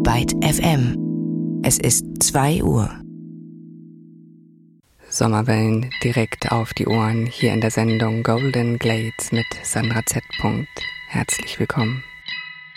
Byte FM. Es ist 2 Uhr. Sommerwellen direkt auf die Ohren hier in der Sendung Golden Glades mit Sandra Z. Herzlich willkommen.